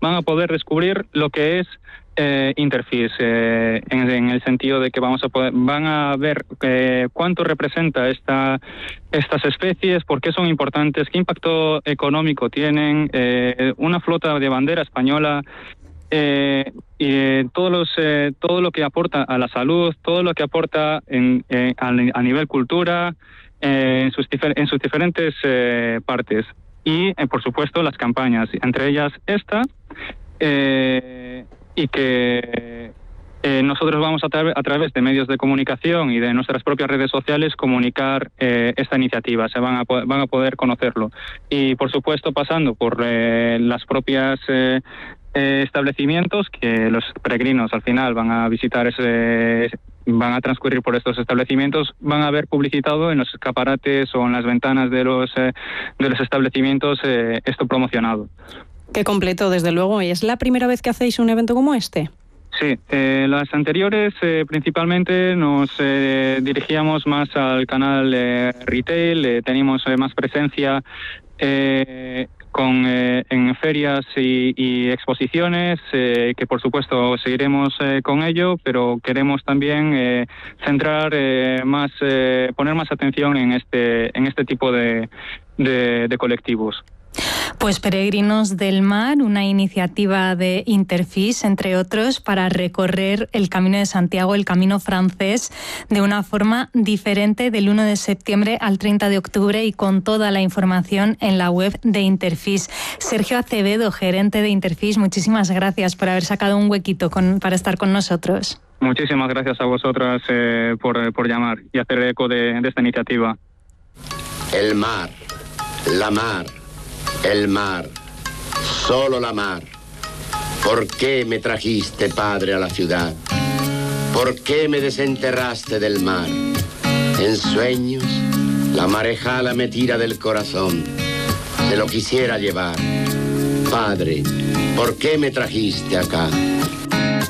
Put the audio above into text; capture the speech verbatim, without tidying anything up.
van a poder descubrir lo que es Eh, Interfis, eh, en, en el sentido de que vamos a poder, van a ver eh, cuánto representa esta, estas especies, por qué son importantes, qué impacto económico tienen, eh, una flota de bandera española, eh, y eh, todos los, eh, todo lo que aporta a la salud, todo lo que aporta en, eh, a, a nivel cultura, eh, en, sus difer- en sus diferentes eh, partes. Y, eh, por supuesto, las campañas, entre ellas esta, eh, y que eh, nosotros vamos a, tra- a través de medios de comunicación y de nuestras propias redes sociales comunicar eh, esta iniciativa, se van a, po- van a poder conocerlo. Y por supuesto pasando por eh, las propias eh, eh, establecimientos que los peregrinos al final van a visitar, ese, van a transcurrir por estos establecimientos, van a ver publicitado en los escaparates o en las ventanas de los, eh, de los establecimientos eh, esto promocionado. Qué completo, desde luego. ¿Y es la primera vez que hacéis un evento como este? Sí, eh, las anteriores eh, principalmente nos eh, dirigíamos más al canal eh, retail, eh, teníamos eh, más presencia eh, con, eh, en ferias y, y exposiciones, eh, que por supuesto seguiremos eh, con ello, pero queremos también eh, centrar eh, más, eh, poner más atención en este, en este tipo de, de, de colectivos. Pues Peregrinos del Mar, una iniciativa de Interfis, entre otros, para recorrer el Camino de Santiago, el camino francés, de una forma diferente del uno de septiembre al treinta de octubre y con toda la información en la web de Interfis. Sergio Acevedo, gerente de Interfis, muchísimas gracias por haber sacado un huequito con, para estar con nosotros. Muchísimas gracias a vosotras eh, por, por llamar y hacer eco de, de esta iniciativa. El mar, la mar. El mar, solo la mar. ¿Por qué me trajiste, padre, a la ciudad? ¿Por qué me desenterraste del mar? En sueños, la marejada me tira del corazón. Se lo quisiera llevar. Padre, ¿por qué me trajiste acá?